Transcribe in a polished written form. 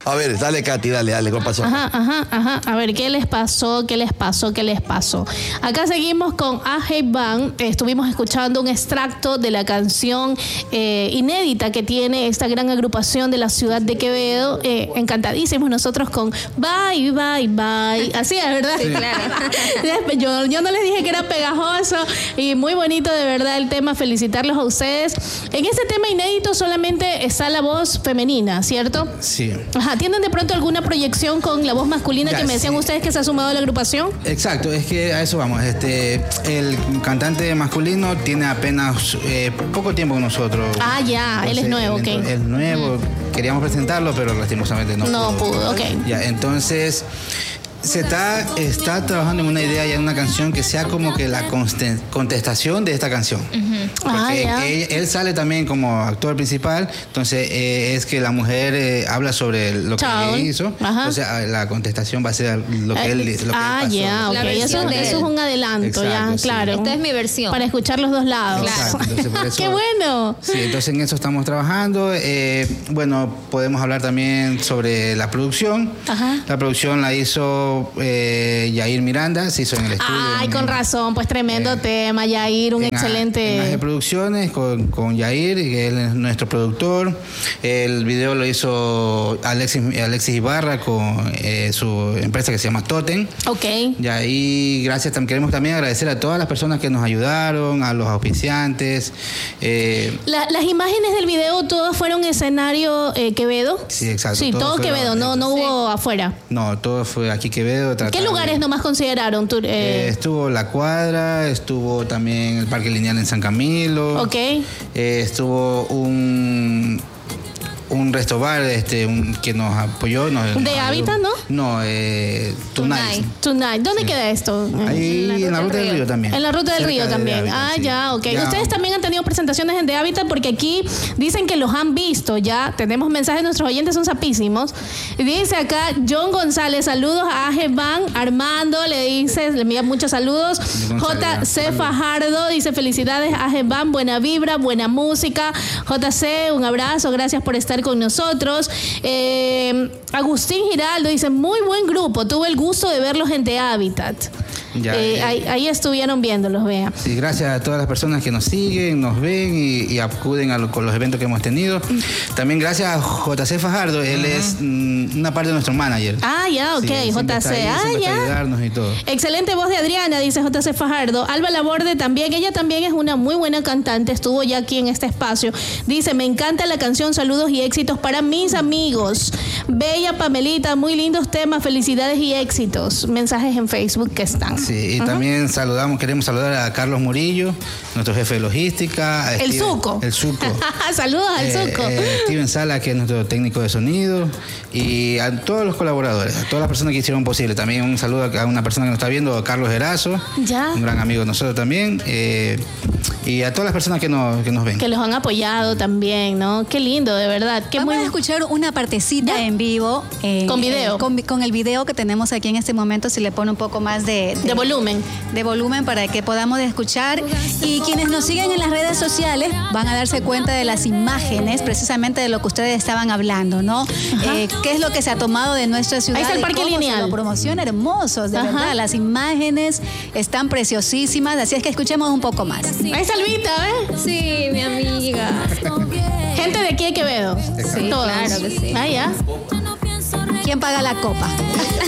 A ver, dale, Katy, dale, ¿qué pasó? Ajá. A ver, ¿qué les pasó? Acá seguimos con A.J. Bang. Estuvimos escuchando un extracto de la canción inédita que tiene esta gran agrupación de la ciudad de Quevedo. Encantadísimos nosotros con Bye, Bye, Bye. Así es, ¿verdad? Sí, claro. Yo no les dije que era pegajoso y muy bonito de verdad el tema. Felicitarlos a ustedes. En este tema inédito solamente está la voz femenina, ¿cierto? Sí. Ajá. ¿Tienen de pronto alguna proyección con la voz masculina que me decían ustedes que se ha sumado a la agrupación? Exacto, es que a eso vamos. El cantante masculino tiene apenas poco tiempo con nosotros. Ah, ya, entonces, él es nuevo, ok. Es nuevo, queríamos presentarlo, pero lastimosamente no pudo. Ok. Ya, entonces se está trabajando en una idea y en una canción que sea como que la contestación de esta canción. Porque él sale también como actor principal, entonces es que la mujer habla sobre lo que él hizo. Ajá. Entonces la contestación va a ser lo que él pasó. Ok. Eso es un adelanto. Exacto, ya, sí. Claro. Esta es mi versión. Para escuchar los dos lados. Exacto. Entonces, por eso, ¡qué bueno! Sí, entonces en eso estamos trabajando. Bueno, podemos hablar también sobre la producción. Ajá. La producción la hizo Yair Miranda, se hizo en el estudio. Ay, con razón, pues tremendo tema, Yair, un excelente. En AG Producciones con Yair, que él es nuestro productor. El video lo hizo Alexis Ibarra con su empresa que se llama Totem. Ok. Y ahí, gracias, queremos también agradecer a todas las personas que nos ayudaron, a los auspiciantes. Las imágenes del video, ¿todas fueron escenario Quevedo? Sí, exacto. Sí, todo Quevedo, no hubo afuera. No, todo fue aquí Quevedo. ¿Qué lugares nomás consideraron? Estuvo La Cuadra, estuvo también el Parque Lineal en San Camilo. Ok. Estuvo un restobar que nos apoyó. ¿De Hábitat, no? No, Tonight. ¿Dónde queda esto? Ahí en la Ruta del Río también. En la Ruta del Río también. Sí. Ya, ok. Ya. Ustedes también han tenido presentaciones en De Hábitat porque aquí dicen que los han visto ya. Tenemos mensajes de nuestros oyentes, son sapísimos. Dice acá John González, saludos a A.J. Bang. Armando le envía muchos saludos. JC Fajardo dice felicidades A.J. Bang, buena vibra, buena música. JC, un abrazo, gracias por estar con nosotros. Agustín Giraldo dice muy buen grupo, tuve el gusto de verlos en The Hábitat. Ahí estuvieron viéndolos, vea. Sí, gracias a todas las personas que nos siguen, nos ven y acuden con los eventos que hemos tenido. También gracias a JC Fajardo, él es una parte de nuestro manager. Ok, sí, JC. Ayudarnos y todo. Excelente voz de Adriana, dice JC Fajardo. Alba Laborde también, ella también es una muy buena cantante, estuvo ya aquí en este espacio. Dice, me encanta la canción, saludos y éxitos para mis amigos. Bella Pamelita, muy lindos temas, felicidades y éxitos. Mensajes en Facebook que están. Sí, y también queremos saludar a Carlos Murillo, nuestro jefe de logística. El Zuco. Saludos al Zuco. Steven Sala, que es nuestro técnico de sonido, y a todos los colaboradores, a todas las personas que hicieron posible. También un saludo a una persona que nos está viendo, a Carlos Erazo, un gran amigo de nosotros también, y a todas las personas que nos ven. Que los han apoyado también, ¿no? Qué lindo, de verdad. Vamos a escuchar una partecita en vivo. Con video. Con el video que tenemos aquí en este momento, si le pone un poco más de volumen. De volumen para que podamos escuchar. Y quienes nos siguen en las redes sociales van a darse cuenta de las imágenes, precisamente de lo que ustedes estaban hablando, ¿no? ¿Qué es lo que se ha tomado de nuestra ciudad? Ahí está el Parque Lineal. Lo promociona, hermosos, de verdad. Las imágenes están preciosísimas, así es que escuchemos un poco más. Ahí está Albita, ¿eh? Sí, mi amiga. Gente de aquí de Quevedo. Sí, claro que sí. Ya. ¿Quién paga la copa?